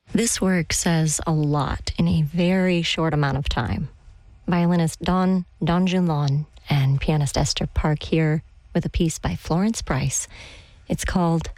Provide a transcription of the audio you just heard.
This work says a lot in a very short amount of time. Violinist Don Junlon and pianist Esther Park here with a piece by Florence Price. It's called